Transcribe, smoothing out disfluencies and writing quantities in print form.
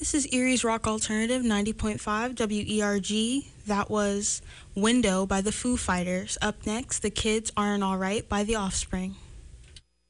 This is Erie's Rock Alternative 90.5 WERG. That was Window by the Foo Fighters. Up next, The Kids Aren't Alright by The Offspring.